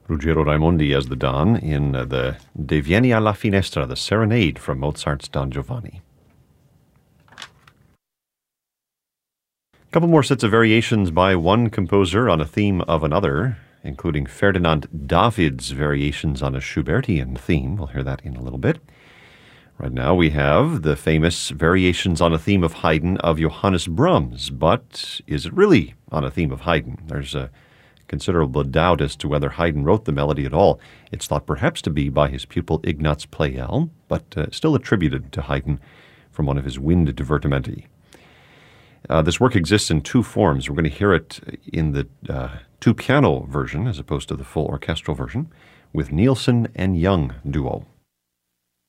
Ruggiero Raimondi as the Don in the De Vieni alla Finestra, the Serenade from Mozart's Don Giovanni. A couple more sets of variations by one composer on a theme of another, including Ferdinand David's variations on a Schubertian theme. We'll hear that in a little bit. Right now we have the famous variations on a theme of Haydn of Johannes Brahms, but is it really on a theme of Haydn? There's a considerable doubt as to whether Haydn wrote the melody at all. It's thought perhaps to be by his pupil Ignaz Pleyel, but still attributed to Haydn from one of his Wind Divertimenti. This work exists in two forms. We're going to hear it in the two-piano version as opposed to the full orchestral version with Nielsen and Young duo.